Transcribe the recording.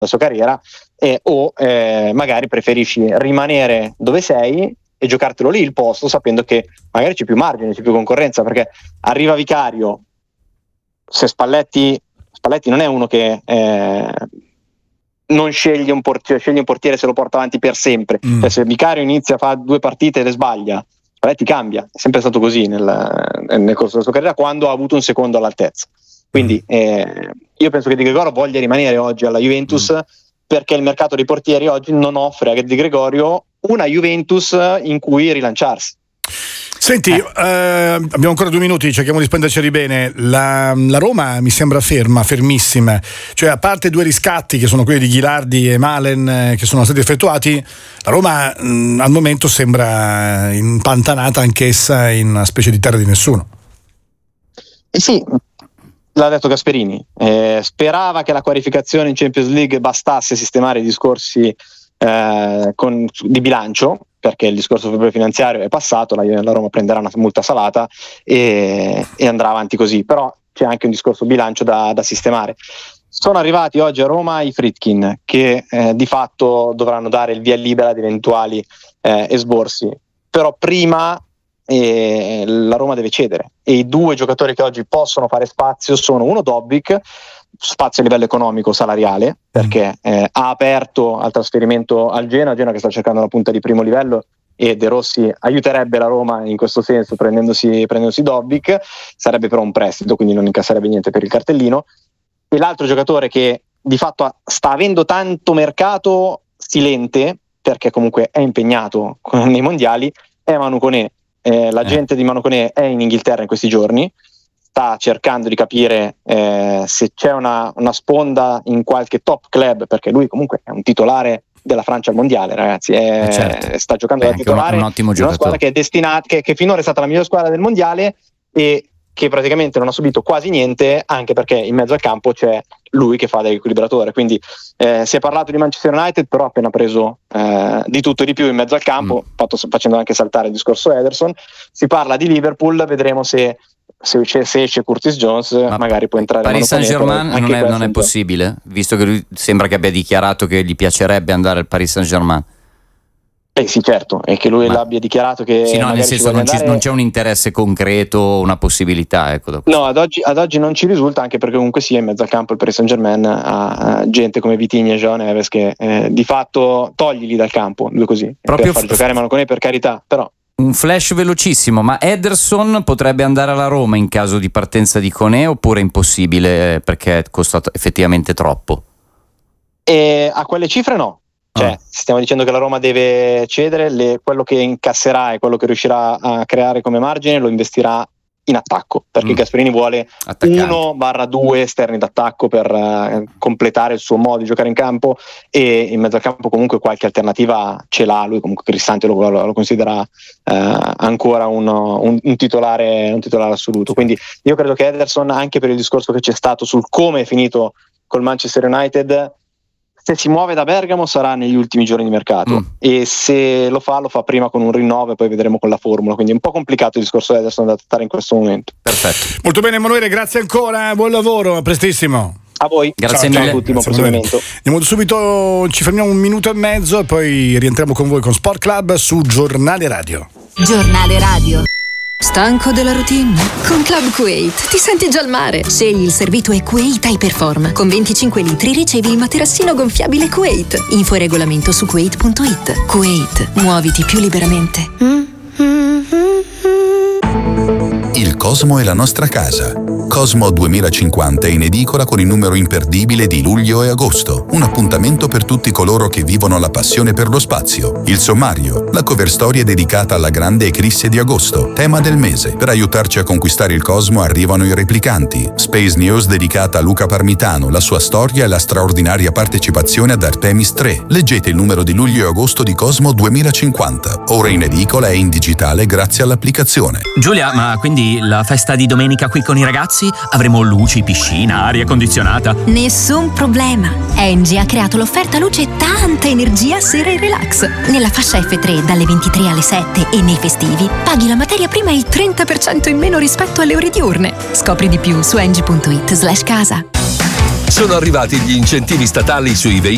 sua carriera, o magari preferisci rimanere dove sei e giocartelo lì il posto, sapendo che magari c'è più margine, c'è più concorrenza, perché arriva Vicario, se Spalletti non è uno che non sceglie un portiere, se lo porta avanti per sempre. Cioè, se Vicario inizia, fa 2 partite e le sbaglia, Spalletti cambia. È sempre stato così nel corso della sua carriera, quando ha avuto un secondo all'altezza. Quindi io penso che Di Gregorio voglia rimanere oggi alla Juventus, perché il mercato dei portieri oggi non offre a Di Gregorio una Juventus in cui rilanciarsi. Senti, abbiamo ancora 2 minuti, cerchiamo di spenderceli bene. La Roma mi sembra fermissima. Cioè, a parte 2 riscatti che sono quelli di Ghilardi e Malen che sono stati effettuati, la Roma al momento sembra impantanata anch'essa in una specie di terra di nessuno. Sì, l'ha detto Gasperini. Sperava che la qualificazione in Champions League bastasse a sistemare i discorsi di bilancio, perché il discorso finanziario è passato, la Roma prenderà una multa salata e andrà avanti così, però c'è anche un discorso bilancio da sistemare. Sono arrivati oggi a Roma i Friedkin, che di fatto dovranno dare il via libera ad eventuali esborsi, però prima la Roma deve cedere, e i 2 giocatori che oggi possono fare spazio sono uno Dobbik, spazio a livello economico salariale, perché ha aperto al trasferimento al Genoa che sta cercando una punta di primo livello, e De Rossi aiuterebbe la Roma in questo senso prendendosi Dobbik. Sarebbe però un prestito, quindi non incasserebbe niente per il cartellino. E l'altro giocatore che di fatto sta avendo tanto mercato silente, perché comunque è impegnato nei mondiali, è Manu Koné. L'agente di Manu Koné è in Inghilterra in questi giorni, sta cercando di capire se c'è una sponda in qualche top club, perché lui comunque è un titolare della Francia al mondiale, ragazzi, certo. Sta giocando da titolare un ottimo in una squadra che è destinata, che finora è stata la migliore squadra del mondiale, e che praticamente non ha subito quasi niente, anche perché in mezzo al campo c'è lui che fa da equilibratore. Quindi si è parlato di Manchester United, però ha appena preso di tutto e di più in mezzo al campo, facendo anche saltare il discorso Ederson. Si parla di Liverpool, vedremo se esce Curtis Jones, magari può entrare Paris Saint-Germain. Non è possibile, visto che lui sembra che abbia dichiarato che gli piacerebbe andare al Paris Saint-Germain. Sì, certo, e che lui l'abbia dichiarato che sì, no, nel senso non c'è un interesse concreto, una possibilità, ecco. No, ad oggi non ci risulta, anche perché comunque sia in mezzo al campo il Paris Saint-Germain ha gente come Vitinha e João Neves che di fatto toglili dal campo, due così, proprio per far giocare Manu Koné, per carità, però. Un flash velocissimo, ma Ederson potrebbe andare alla Roma in caso di partenza di Koné, oppure è impossibile perché costa effettivamente troppo? E a quelle cifre no. Cioè, stiamo dicendo che la Roma deve cedere, quello che incasserà e quello che riuscirà a creare come margine lo investirà in attacco, perché Gasperini vuole 1/2 esterni d'attacco per completare il suo modo di giocare in campo, e in mezzo al campo comunque qualche alternativa ce l'ha lui. Comunque Cristante lo considera ancora un titolare assoluto, quindi io credo che Ederson, anche per il discorso che c'è stato sul come è finito col Manchester United, se si muove da Bergamo sarà negli ultimi giorni di mercato, e se lo fa prima con un rinnovo e poi vedremo con la formula, quindi è un po' complicato il discorso Ederson da trattare in questo momento. Perfetto, molto bene Emanuele, grazie ancora, buon lavoro, a prestissimo. A voi, grazie mille. a tutti, buon proseguimento. Andiamo subito, ci fermiamo 1 minuto e mezzo e poi rientriamo con voi con Sport Club su Giornale Radio. Giornale Radio. Stanco della routine? Con Club Kuwait ti senti già al mare. Scegli il servito e Kuwait Hyperform. Con 25 litri ricevi il materassino gonfiabile Kuwait. Info e regolamento su kuwait.it. Kuwait, muoviti più liberamente. Il Cosmo è la nostra casa. Cosmo 2050 è in edicola con il numero imperdibile di luglio e agosto. Un appuntamento per tutti coloro che vivono la passione per lo spazio. Il sommario, la cover storia dedicata alla grande eclisse di agosto, tema del mese. Per aiutarci a conquistare il Cosmo arrivano i replicanti. Space News dedicata a Luca Parmitano, la sua storia e la straordinaria partecipazione ad Artemis 3. Leggete il numero di luglio e agosto di Cosmo 2050. Ora in edicola e in digitale grazie all'applicazione. Giulia, ma quindi la festa di domenica qui con i ragazzi? Avremo luci, piscina, aria condizionata? Nessun problema. Engie ha creato l'offerta luce e tanta energia sera e relax. Nella fascia F3 dalle 23 alle 7 e nei festivi paghi la materia prima il 30% in meno rispetto alle ore diurne. Scopri di più su engie.it/casa. Sono arrivati gli incentivi statali sui veicoli